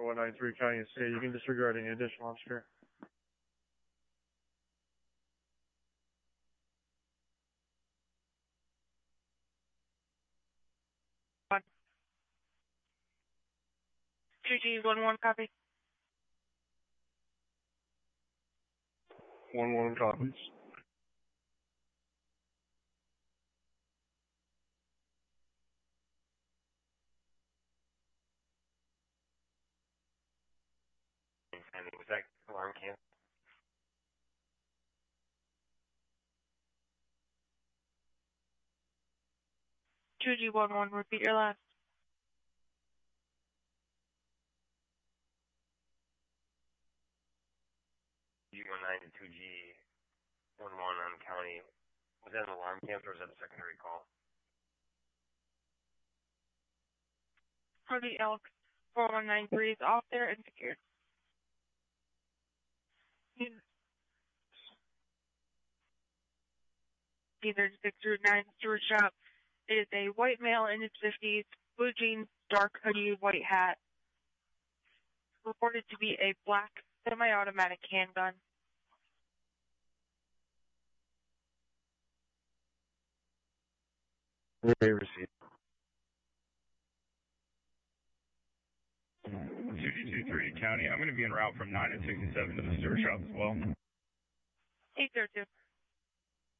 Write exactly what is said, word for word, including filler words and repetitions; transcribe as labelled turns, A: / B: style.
A: one nine three County and State. You can disregard any additional obscure.
B: two G one one, copy.
A: one one copies.
C: Was that alarm camp?
B: two G one one, repeat your last.
C: G one nine to two G one one on county. Was that an alarm camp or was that a secondary call?
B: Harvey Elk four one nine three is off there and secured. Either six through nine Stewart Shop. It is a white male in his fifties, blue jeans, dark hoodie, white hat. Reported to be a black semi-automatic handgun.
A: They received.
D: two G two three County. I'm going to be en route from nine and sixty-seven to the Stewart Shop as well.
B: eight zero two.